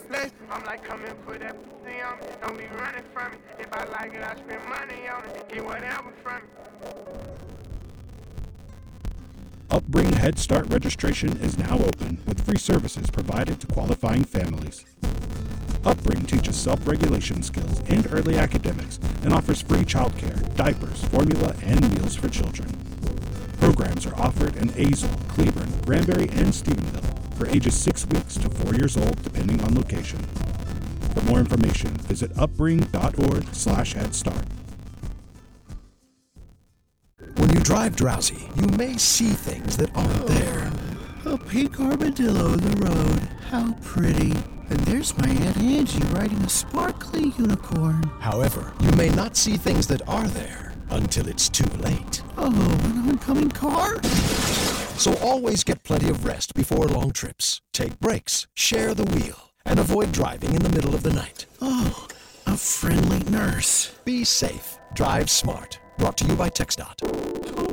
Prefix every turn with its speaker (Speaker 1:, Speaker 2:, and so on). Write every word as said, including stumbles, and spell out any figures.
Speaker 1: flex. I'm like, come and put that pussy on me. Don't be running from me. If I like it, I spend money on it. Get whatever from me.
Speaker 2: Upbring Head Start registration is now open with free services provided to qualifying families. Upbring teaches self-regulation skills and early academics and offers free childcare, diapers, formula, and meals for children. Programs are offered in Azle, Cleburne, Granbury, and Stephenville for ages six weeks to four years old depending on location. For more information, visit upbring.org slash Head Start.
Speaker 3: When you drive drowsy, you may see things that aren't there.
Speaker 4: A pink armadillo in the road. How pretty. And there's my Aunt Angie riding a sparkly unicorn.
Speaker 3: However, you may not see things that are there until it's too late.
Speaker 4: Oh, an oncoming car?
Speaker 3: So always get plenty of rest before long trips. Take breaks, share the wheel, and avoid driving in the middle of the night.
Speaker 4: Oh, a friendly nurse.
Speaker 3: Be safe. Drive smart. Brought to you by TxDOT.